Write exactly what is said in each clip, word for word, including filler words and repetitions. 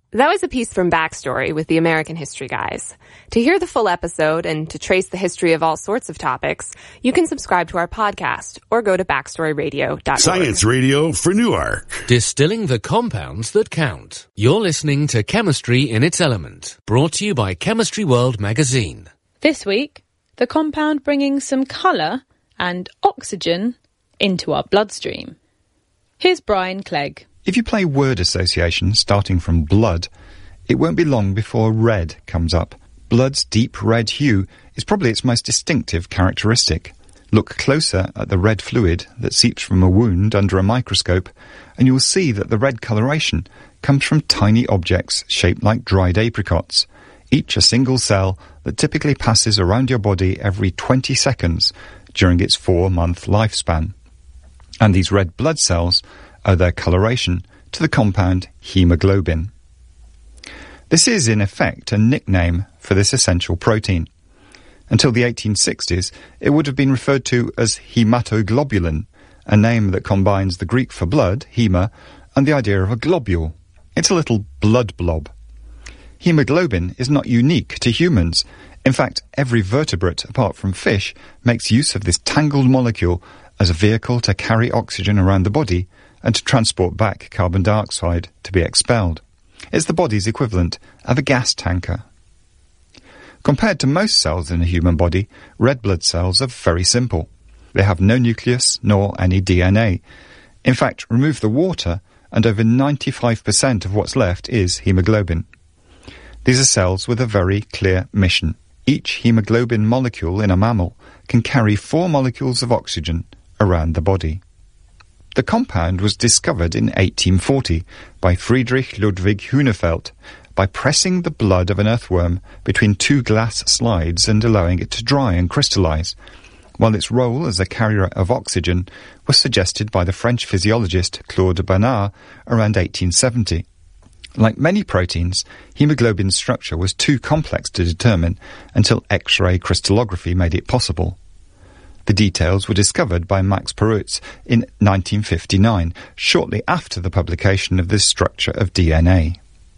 That was a piece from Backstory with the American History Guys. To hear the full episode and to trace the history of all sorts of topics, you can subscribe to our podcast or go to backstory radio dot org. Science Radio for Newark. Distilling the compounds that count. You're listening to Chemistry in its Element, brought to you by Chemistry World magazine. This week, the compound bringing some colour and oxygen into our bloodstream. Here's Brian Clegg. If you play word association starting from blood, it won't be long before red comes up. Blood's deep red hue is probably its most distinctive characteristic. Look closer at the red fluid that seeps from a wound under a microscope, and you'll see that the red coloration comes from tiny objects shaped like dried apricots, each a single cell that typically passes around your body every twenty seconds during its four-month lifespan. And these red blood cells owe their coloration to the compound hemoglobin. This is, in effect, a nickname for this essential protein. Until the eighteen sixties, it would have been referred to as hematoglobulin, a name that combines the Greek for blood, hema, and the idea of a globule. It's a little blood blob. Hemoglobin is not unique to humans. In fact, every vertebrate, apart from fish, makes use of this tangled molecule as a vehicle to carry oxygen around the body and to transport back carbon dioxide to be expelled. It's the body's equivalent of a gas tanker. Compared to most cells in a human body, red blood cells are very simple. They have no nucleus nor any D N A. In fact, remove the water and over ninety-five percent of what's left is hemoglobin. These are cells with a very clear mission. Each hemoglobin molecule in a mammal can carry four molecules of oxygen around the body. The compound was discovered in eighteen forty by Friedrich Ludwig Hunefeld by pressing the blood of an earthworm between two glass slides and allowing it to dry and crystallize, while its role as a carrier of oxygen was suggested by the French physiologist Claude Bernard around eighteen seventy. Like many proteins, hemoglobin's structure was too complex to determine until X-ray crystallography made it possible. The details were discovered by Max Perutz in nineteen fifty-nine, shortly after the publication of the structure of D N A.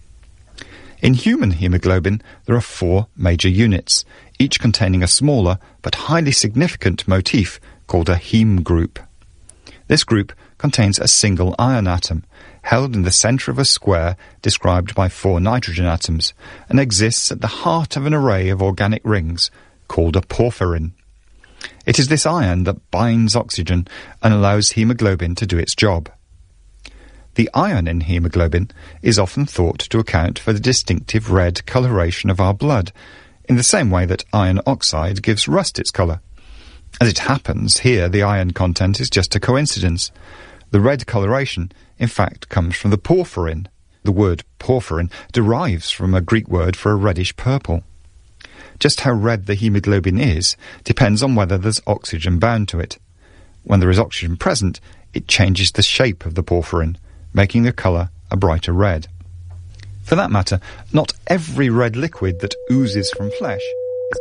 In human hemoglobin, there are four major units, each containing a smaller but highly significant motif called a heme group. This group contains a single iron atom, held in the centre of a square described by four nitrogen atoms, and exists at the heart of an array of organic rings called a porphyrin. It is this iron that binds oxygen and allows hemoglobin to do its job. The iron in hemoglobin is often thought to account for the distinctive red coloration of our blood, in the same way that iron oxide gives rust its colour. As it happens, here the iron content is just a coincidence. The red coloration, in fact, comes from the porphyrin. The word porphyrin derives from a Greek word for a reddish purple. Just how red the hemoglobin is depends on whether there's oxygen bound to it. When there is oxygen present, it changes the shape of the porphyrin, making the colour a brighter red. For that matter, not every red liquid that oozes from flesh is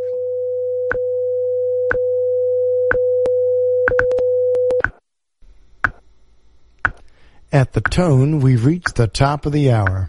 coloured. At the tone, we've reached the top of the hour.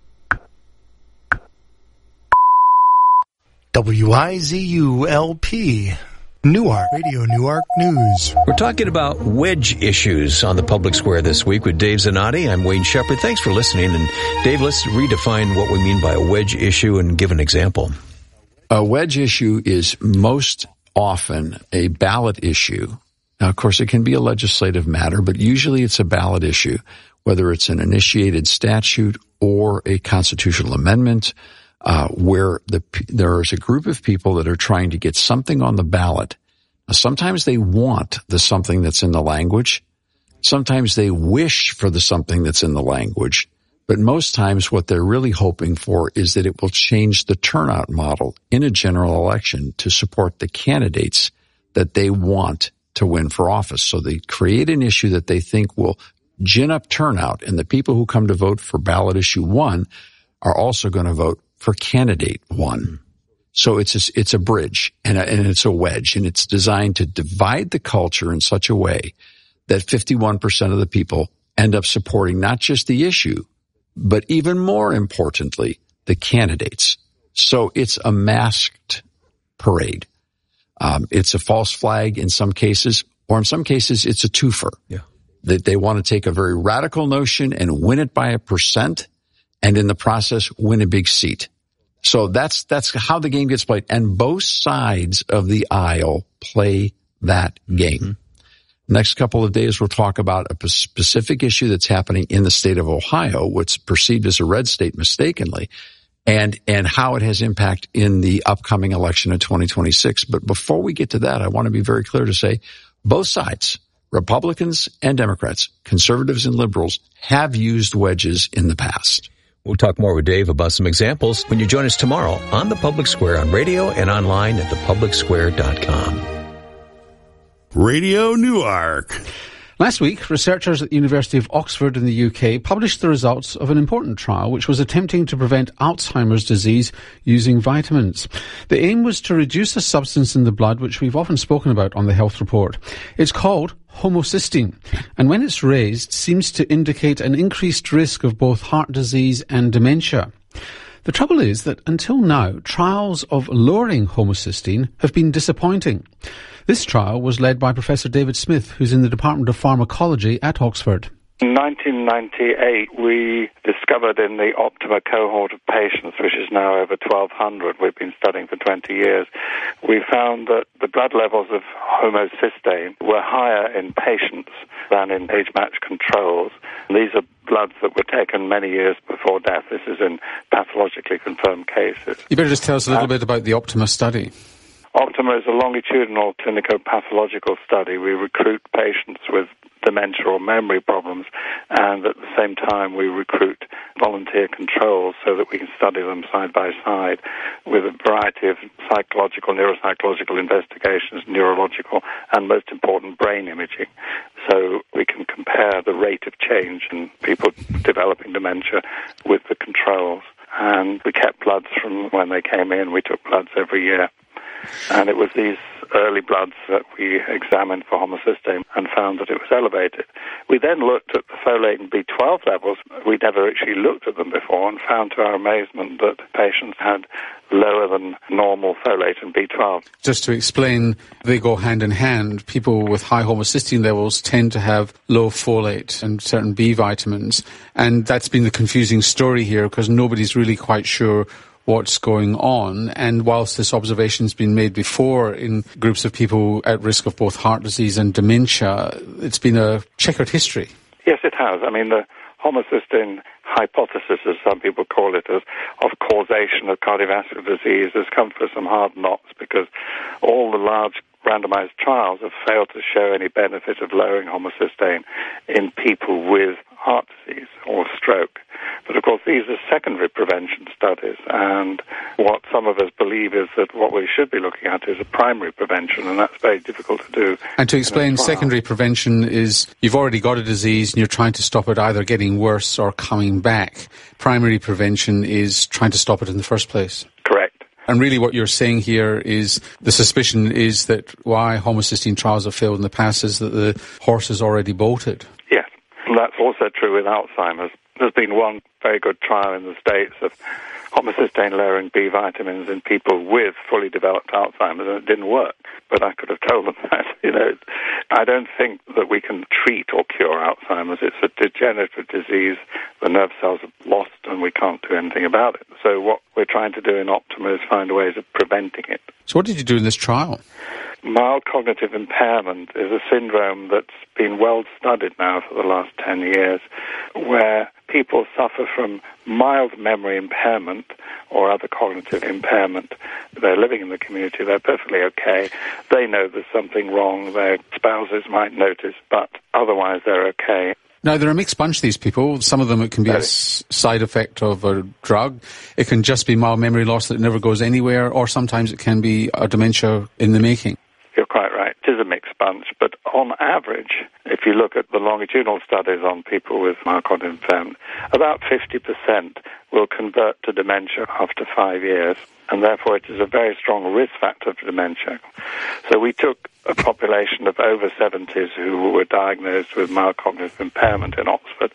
W I Z U L P, Newark, Radio Newark News. We're talking about wedge issues on the public square this week with Dave Zanotti. I'm Wayne Shepherd. Thanks for listening. And Dave, let's redefine what we mean by a wedge issue and give an example. A wedge issue is most often a ballot issue. Now, of course, it can be a legislative matter, but usually it's a ballot issue, whether it's an initiated statute or a constitutional amendment. Uh, where the, there is a group of people that are trying to get something on the ballot. Now, sometimes they want the something that's in the language. Sometimes they wish for the something that's in the language. But most times what they're really hoping for is that it will change the turnout model in a general election to support the candidates that they want to win for office. So they create an issue that they think will gin up turnout, and the people who come to vote for ballot issue one are also going to vote for candidate one. So it's a, it's a bridge and, a, and it's a wedge, and it's designed to divide the culture in such a way that fifty-one percent of the people end up supporting not just the issue, but even more importantly, the candidates. So it's a masked parade. Um, it's a false flag in some cases, or in some cases, it's a twofer. Yeah. That they want to take a very radical notion and win it by a percent, and in the process, win a big seat. So that's that's how the game gets played. And both sides of the aisle play that game. Mm-hmm. Next couple of days, we'll talk about a specific issue that's happening in the state of Ohio, what's perceived as a red state mistakenly, and and how it has impact in the upcoming election of twenty twenty-six. But before we get to that, I want to be very clear to say both sides, Republicans and Democrats, conservatives and liberals, have used wedges in the past. We'll talk more with Dave about some examples when you join us tomorrow on The Public Square on radio and online at the public square dot com. Radio Newark. Last week, researchers at the University of Oxford in the U K published the results of an important trial which was attempting to prevent Alzheimer's disease using vitamins. The aim was to reduce a substance in the blood which we've often spoken about on the Health Report. It's called homocysteine, and when it's raised, seems to indicate an increased risk of both heart disease and dementia. The trouble is that until now, trials of lowering homocysteine have been disappointing. This trial was led by Professor David Smith, who's in the Department of Pharmacology at Oxford. In nineteen ninety-eight, we discovered in the Optima cohort of patients, which is now over twelve hundred, we've been studying for twenty years, we found that the blood levels of homocysteine were higher in patients than in age-matched controls. And these are bloods that were taken many years before death. This is in pathologically confirmed cases. You better just tell us a little uh, bit about the Optima study. Optima is a longitudinal clinico-pathological study. We recruit patients with dementia or memory problems, and at the same time we recruit volunteer controls so that we can study them side by side with a variety of psychological, neuropsychological investigations, neurological, and most important, brain imaging. So we can compare the rate of change in people developing dementia with the controls. And we kept bloods from when they came in. We took bloods every year. And it was these early bloods that we examined for homocysteine and found that it was elevated. We then looked at the folate and B twelve levels. We'd never actually looked at them before and found to our amazement that patients had lower than normal folate and B twelve. Just to explain, they go hand in hand. People with high homocysteine levels tend to have low folate and certain B vitamins. And that's been the confusing story here because nobody's really quite sure what's going on. And whilst this observation's been made before in groups of people at risk of both heart disease and dementia, it's been a checkered history. Yes, it has. I mean, the homocysteine hypothesis, as some people call it, as of causation of cardiovascular disease has come for some hard knocks because all the large randomized trials have failed to show any benefit of lowering homocysteine in people with heart disease or stroke. But of course, these are secondary prevention studies, and what some of us believe is that what we should be looking at is a primary prevention, and that's very difficult to do. And to explain, secondary prevention is you've already got a disease and you're trying to stop it either getting worse or coming back. Primary prevention is trying to stop it in the first place. Correct. And really what you're saying here is the suspicion is that why homocysteine trials have failed in the past is that the horse has already bolted. Yes, and that's also true with Alzheimer's. There's been one very good trial in the States of homocysteine-lowering B vitamins in people with fully developed Alzheimer's, and it didn't work. But I could have told them that. You know, I don't think that we can treat or cure Alzheimer's. It's a degenerative disease. The nerve cells are lost, and we can't do anything about it. So what we're trying to do in Optima is find ways of preventing it. So what did you do in this trial? Mild cognitive impairment is a syndrome that's been well studied now for the last ten years, where people suffer from mild memory impairment or other cognitive impairment. They're living in the community, they're perfectly okay. They know there's something wrong, their spouses might notice, but otherwise they're okay. Now, they're a mixed bunch, these people. Some of them, it can be a s- side effect of a drug. It can just be mild memory loss that never goes anywhere, or sometimes it can be a dementia in the making. You're quite right. is a mixed bunch, but on average, if you look at the longitudinal studies on people with mild cognitive impairment, about fifty percent will convert to dementia after five years, and therefore it is a very strong risk factor for dementia. So we took a population of over seventies who were diagnosed with mild cognitive impairment in Oxford,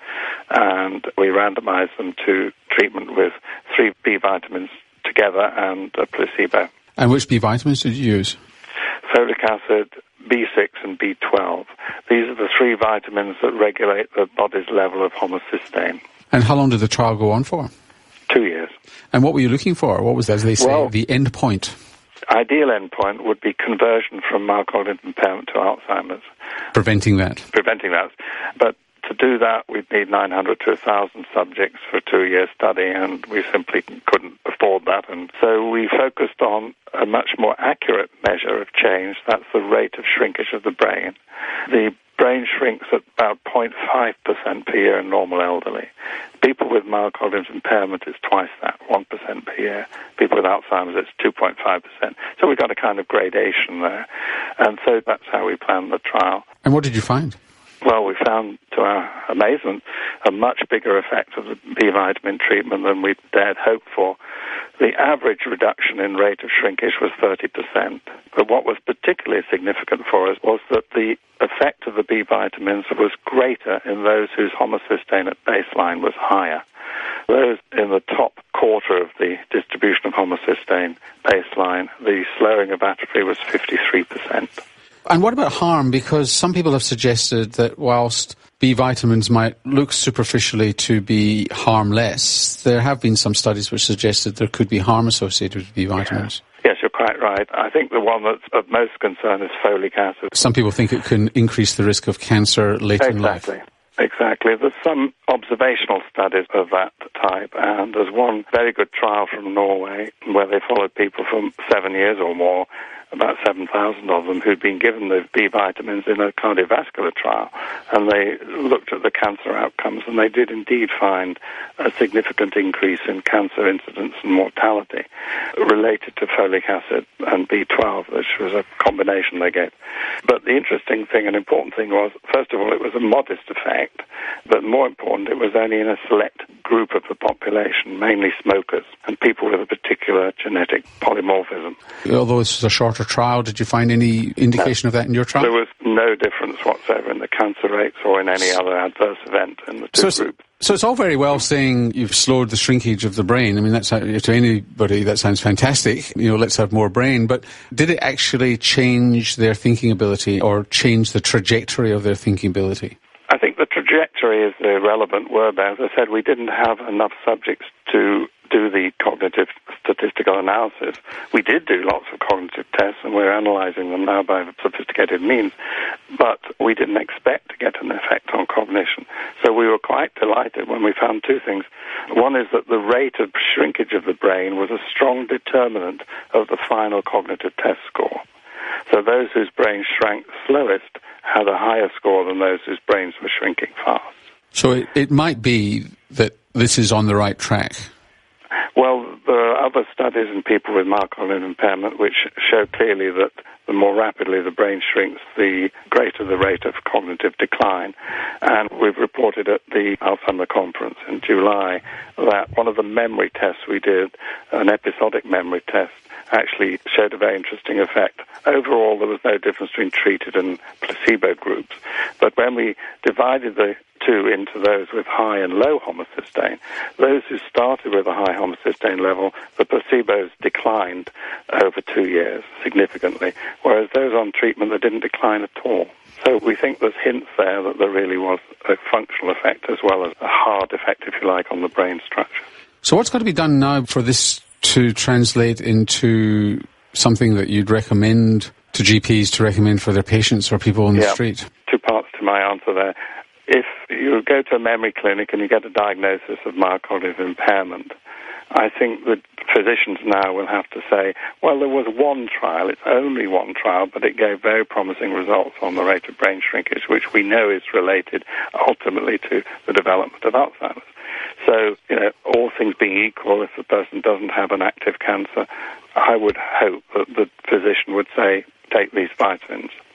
and we randomized them to treatment with three B vitamins together and a placebo. And which B vitamins did you use? Folic acid, B six and B twelve. These are the three vitamins that regulate the body's level of homocysteine. And how long did the trial go on for? Two years. And what were you looking for? What was, as they say, well, the end point? Ideal endpoint would be conversion from mild cognitive impairment to Alzheimer's. Preventing that. Preventing that. But to do that, we'd need nine hundred to one thousand subjects for a two-year study, and we simply couldn't afford that. And so we focused on a much more accurate measure of change. That's the rate of shrinkage of the brain. The brain shrinks at about zero point five percent per year in normal elderly. People with mild cognitive impairment is twice that, one percent per year. People with Alzheimer's, it's two point five percent. So we've got a kind of gradation there. And so that's how we planned the trial. And what did you find? Well, we found, to our amazement, a much bigger effect of the B vitamin treatment than we dared hope for. The average reduction in rate of shrinkage was thirty percent. But what was particularly significant for us was that the effect of the B vitamins was greater in those whose homocysteine at baseline was higher. Those in the top quarter of the distribution of homocysteine baseline, the slowing of atrophy was fifty-three percent. And what about harm? Because some people have suggested that whilst B vitamins might look superficially to be harmless, there have been some studies which suggested there could be harm associated with B vitamins. Yeah. Yes, you're quite right. I think the one that's of most concern is folic acid. Some people think it can increase the risk of cancer later in life. Exactly. Exactly. There's some observational studies of that type, and there's one very good trial from Norway where they followed people for seven years or more, about seven thousand of them, who'd been given the B vitamins in a cardiovascular trial, and they looked at the cancer outcomes, and they did indeed find a significant increase in cancer incidence and mortality related to folic acid and B twelve, which was a combination they gave. But the interesting thing and important thing was, first of all, it was a modest effect, but more important, it was only in a select group of the population, mainly smokers and people with a particular genetic polymorphism. Although this was a shorter trial, did you find any indication no. of that in your trial? There was no difference whatsoever in the cancer rates or in any other adverse event in the two so groups. So it's all very well saying you've slowed the shrinkage of the brain. I mean, that's to anybody that sounds fantastic. You know, let's have more brain. But did it actually change their thinking ability or change the trajectory of their thinking ability? I think the trajectory is the relevant word there. As I said, we didn't have enough subjects to do the cognitive statistical analysis. We did do lots of cognitive tests, and we're analyzing them now by sophisticated means, but we didn't expect to get an effect on cognition. So we were quite delighted when we found two things. One is that the rate of shrinkage of the brain was a strong determinant of the final cognitive test score. So those whose brains shrank slowest had a higher score than those whose brains were shrinking fast. So it, it might be that this is on the right track. Well, there are other studies in people with mild cognitive impairment which show clearly that the more rapidly the brain shrinks, the greater the rate of cognitive decline. And we've reported at the Alzheimer's conference in July that one of the memory tests we did, an episodic memory test, actually showed a very interesting effect. Overall, there was no difference between treated and placebo groups. But when we divided the two into those with high and low homocysteine, those who started with a high homocysteine level, the placebos declined over two years significantly, whereas those on treatment, they didn't decline at all. So we think there's hints there that there really was a functional effect as well as a hard effect, if you like, on the brain structure. So what's got to be done now for this to translate into something that you'd recommend to G Ps to recommend for their patients or people on the yeah. street? Two parts to my answer there. If you go to a memory clinic and you get a diagnosis of mild cognitive impairment, I think that physicians now will have to say, well, there was one trial, it's only one trial, but it gave very promising results on the rate of brain shrinkage, which we know is related ultimately to the development of Alzheimer's. So, you know, all things being equal, if the person doesn't have an active cancer, I would hope that the physician would say, take these vitamins.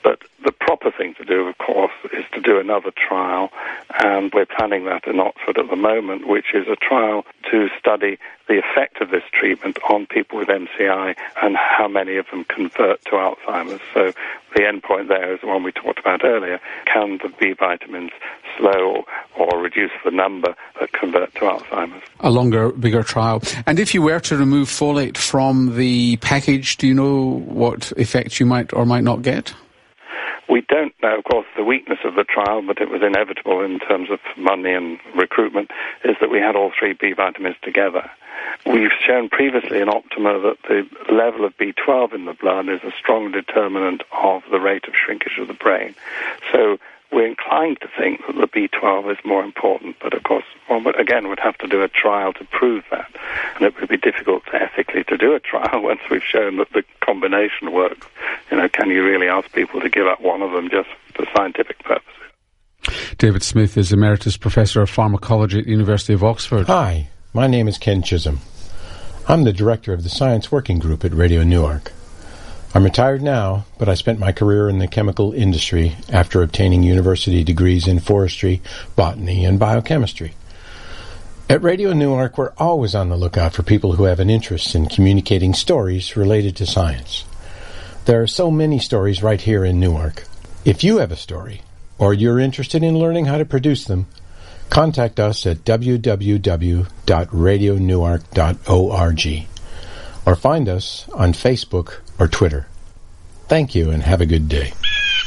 But the proper thing to do, of course, is to do another trial, and we're planning that in Oxford at the moment, which is a trial to study the effect of this treatment on people with M C I and how many of them convert to Alzheimer's. So the endpoint there is the one we talked about earlier. Can the B vitamins slow or reduce the number that convert to Alzheimer's? A longer, bigger trial. And if you were to remove folate from the package, do you know what effects you might or might not get? We don't know, of course, the weakness of the trial, but it was inevitable in terms of money and recruitment, is that we had all three B vitamins together. We've shown previously in Optima that the level of B twelve in the blood is a strong determinant of the rate of shrinkage of the brain. So we're inclined to think that the B twelve is more important, but of course, one would, again, would have to do a trial to prove that. And it would be difficult ethically to do a trial once we've shown that the combination works. You know, can you really ask people to give up one of them just for scientific purposes? David Smith is Emeritus Professor of Pharmacology at the University of Oxford. Hi, my name is Ken Chisholm. I'm the Director of the Science Working Group at Radio Newark. I'm retired now, but I spent my career in the chemical industry after obtaining university degrees in forestry, botany, and biochemistry. At Radio Newark, we're always on the lookout for people who have an interest in communicating stories related to science. There are so many stories right here in Newark. If you have a story, or you're interested in learning how to produce them, contact us at w w w dot radio newark dot org or find us on Facebook or Twitter. Thank you and have a good day.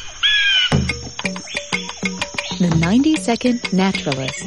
The ninety second Naturalist.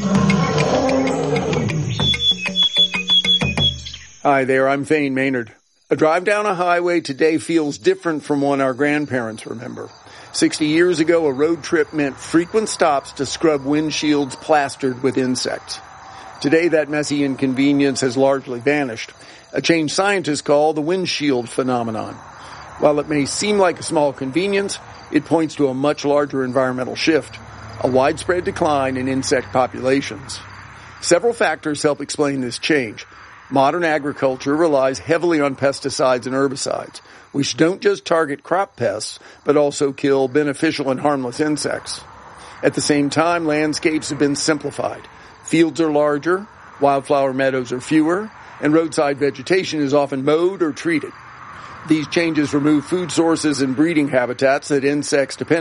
Hi there, I'm Thane Maynard. A drive down a highway today feels different from one our grandparents remember. Sixty years ago, a road trip meant frequent stops to scrub windshields plastered with insects. Today, that messy inconvenience has largely vanished, a change scientists call the windshield phenomenon. While it may seem like a small convenience, it points to a much larger environmental shift, a widespread decline in insect populations. Several factors help explain this change. Modern agriculture relies heavily on pesticides and herbicides, which don't just target crop pests, but also kill beneficial and harmless insects. At the same time, landscapes have been simplified. Fields are larger, wildflower meadows are fewer, and roadside vegetation is often mowed or treated. These changes remove food sources and breeding habitats that insects depend